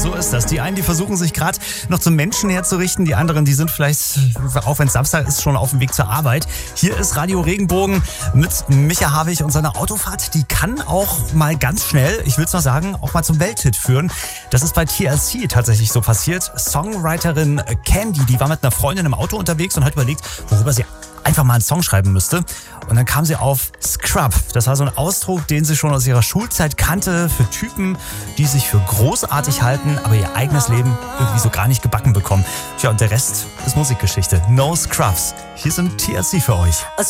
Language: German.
So ist das. Die einen, die versuchen sich gerade noch zum Menschen herzurichten. Die anderen, die sind vielleicht, auch wenn es Samstag ist, schon auf dem Weg zur Arbeit. Hier ist Radio Regenbogen mit Micha Havig und seiner Autofahrt. Die kann auch mal ganz schnell, ich will es noch sagen, auch mal zum Welthit führen. Das ist bei TLC tatsächlich so passiert. Songwriterin Candy, die war mit einer Freundin im Auto unterwegs und hat überlegt, worüber sie einfach mal einen Song schreiben müsste. Und dann kam sie auf Scrub. Das war so ein Ausdruck, den sie schon aus ihrer Schulzeit kannte, für Typen, die sich für großartig halten, aber ihr eigenes Leben irgendwie so gar nicht gebacken bekommen. Tja, und der Rest ist Musikgeschichte. No Scrubs. Hier sind TLC für euch.